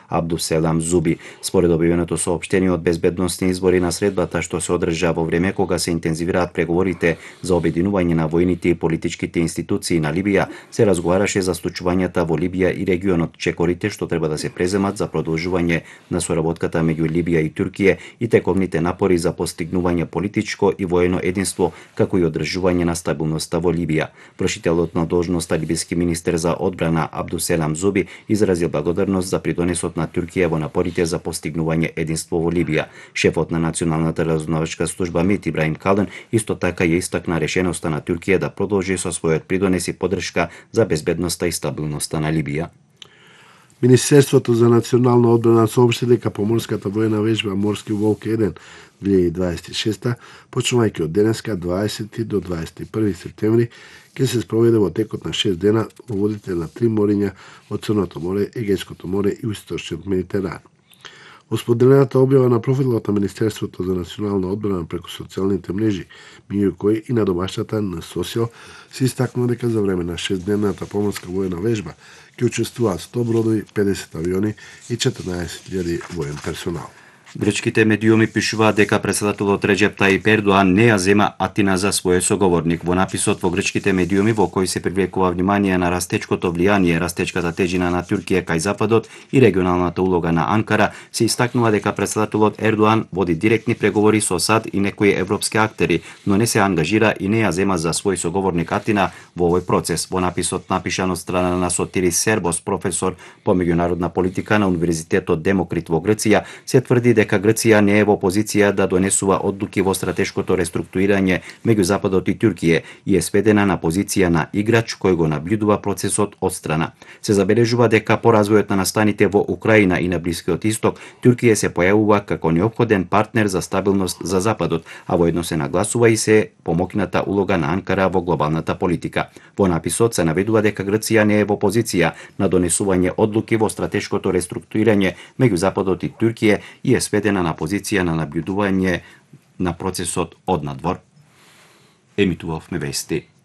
Абдуселам Зуби. Според објавеното соопштение од безбедносни избори на средбата што се одржа во време кога се интензивираат преговорите за обединување на војните и политичките институции на Либија, се разговараше за случувањата во Либија и регионот, чекорите што треба да се преземат за продолжување на соработката меѓу Либија и Туркија и тековните напори за постигнување политичко и воено единство, како и одржување на стабилноста во Либија. Вршителот на должноста либиски министер за одбрана Абдуселам Зуби изразил благодарност за придонесот на Туркија во напорите за постигнување единство во Либија. Шефот на националната разузнавачка служба МИТ Ибрахим Кален исто така ја истакна решеноста на Туркија да продолжи со својот придонес и поддршка за безбедноста и стабилноста на Либија. Министерството за национална одбрана соопшти дека поморската воена вежба Морски волк 1 2026 почнувајќи од денеска 20 до 21 септември ќе се спроведе во текот на 6 дена во водите на 3 мориња од Црното море, Егејското море и Источниот Медитеран. Во споделената објава на профилот на Министерството за национална одбрана преку социјалните мрежи, меѓу кои и на домашната на Социјал, се истакнува дека за време на 6-денната поморска воена вежба ќе учествуваат 100 бродови, 50 авиони и 14.000 воен персонал. Грчките медиуми пишуваат дека претседателот Реџеп Тајип Ердоан не ја зема Атина за свој соговорник. Во написот во грчките медиуми во кој се привлекува внимание на растечкото влијание, растечката тежина на Туркија кај Западот и регионалната улога на Анкара, се истакнува дека претседателот Ердоан води директни преговори со САД и некои европски актери, но не се ангажира и не ја зема за свој соговорник Атина во овој процес. Во написот напишан од страна на Сотирис Сербос, професор по меѓународна политика на Универзитетот Демокрит во Грција, се тврди дека Грција не е во позиција да донесува одлуки во стратешкото реструктурирање меѓу Западот и Туркија и е сведена на позиција на играч кој го наблюдува процесот одстрана. Се забележува дека по развојот на настаните во Украина и на Блискиот Исток, Туркија се појавува како неопходен партнер за стабилност за Западот, а воедно се нагласува и се помокната улога на Анкара во глобалната политика. Во написот се наведува дека Грција не е во позиција на донесување одлуки во стратешкото реструктурирање меѓу Западот и Туркија и е сведена на позиција на наблюдување на процесот однадвор. Емитувавме вести.